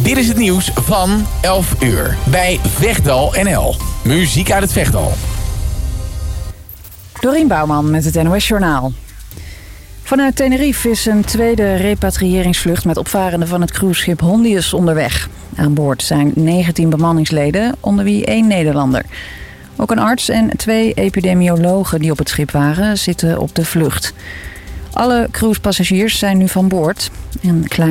Dit is het nieuws van 11 uur bij Vechtdal NL. Muziek uit het Vechtdal. Dorien Bouwman met het NOS Journaal. Vanuit Tenerife is een tweede repatriëringsvlucht met opvarenden van het cruiseschip Hondius onderweg. Aan boord zijn 19 bemanningsleden, onder wie 1 Nederlander. Ook een arts en 2 epidemiologen die op het schip waren, zitten op de vlucht. Alle cruisepassagiers zijn nu van boord.